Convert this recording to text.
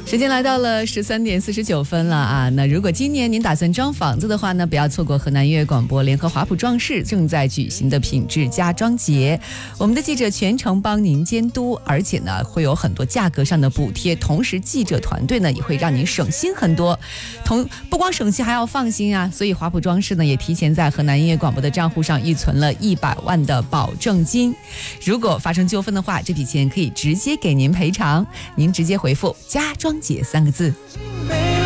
时间来到了13:49了啊！那如果今年您打算装房子的话呢，不要错过河南音乐广播联合华普装饰正在举行的品质家装节。我们的记者全程帮您监督，而且呢会有很多价格上的补贴，同时记者团队呢也会让您省心很多。不光省心还要放心啊！所以华普装饰呢也提前在河南音乐广播的账户上预存了100万的保证金。如果发生纠纷的话，这笔钱可以直接给您赔偿。您直接回复家装节3个字。